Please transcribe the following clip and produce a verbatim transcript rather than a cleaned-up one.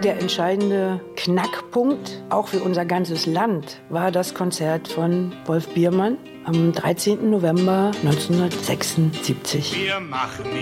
Der entscheidende Knackpunkt, auch für unser ganzes Land, war das Konzert von Wolf Biermann am dreizehnten November neunzehnhundertsechsundsiebzig. Wir machen